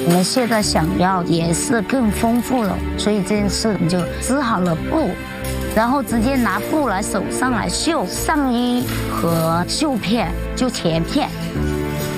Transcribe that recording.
我们现在想要也是更丰富了，所以这件事我们就织好了布，然后直接拿布来手上来绣上衣和绣片，就前片。